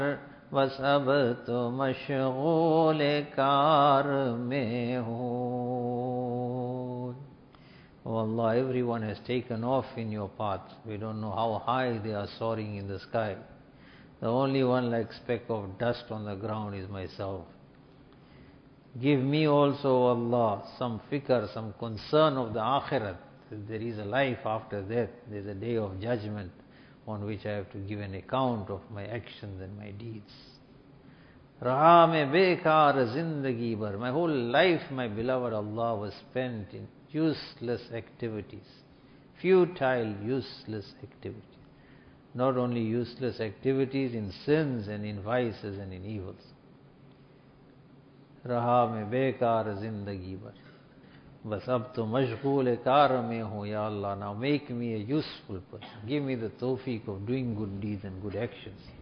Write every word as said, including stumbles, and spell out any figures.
बस अब तो मशगूल कार में हूँ. Oh Allah, everyone has taken off in your path. We don't know how high they are soaring in the sky. The only one like speck of dust on the ground is myself. Give me also, O Allah, some fikr, some concern of the akhirat. There is a life after death. There is a day of judgment on which I have to give an account of my actions and my deeds. Raha mein bekar zindagi bhar. My whole life, my beloved Allah, was spent in useless activities. Futile, useless activities. Not only useless activities, in sins and in vices and in evils. Raha mein bekar zindagi bhar. Bas ab to mashghool kar mein hu, Ya Allah. Now make me a useful person. Give me the tawfiq of doing good deeds and good actions.